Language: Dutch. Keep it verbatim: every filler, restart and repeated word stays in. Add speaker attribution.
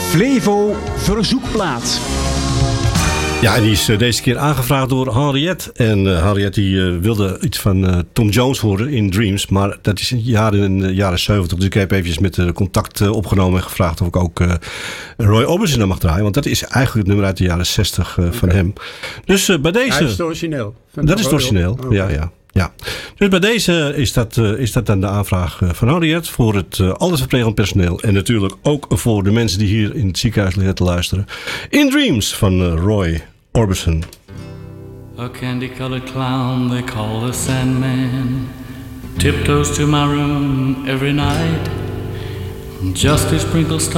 Speaker 1: Flevo verzoekplaat.
Speaker 2: Ja, en die is uh, deze keer aangevraagd door Henriette. En uh, Henriette die, uh, wilde iets van uh, Tom Jones horen in Dreams. Maar dat is in, jaren, in de jaren zeventig. Dus ik heb eventjes met uh, contact uh, opgenomen en gevraagd of ik ook uh, Roy Orbison dan mag draaien. Want dat is eigenlijk het nummer uit de jaren zestig uh, okay. van hem. Dus uh, bij deze...
Speaker 3: Hij is het origineel.
Speaker 2: Dat is het origineel,
Speaker 3: oh,
Speaker 2: ja, ja. Ja. Dus bij deze is dat, uh, is dat dan de aanvraag uh, van Henriette voor het uh, alles verplegend personeel. En natuurlijk ook voor de mensen die hier in het ziekenhuis liggen te luisteren. In Dreams van uh, Roy Orbison.
Speaker 4: A candy-colored clown they call the Sandman tiptoes to my room every night just to sprinkle stars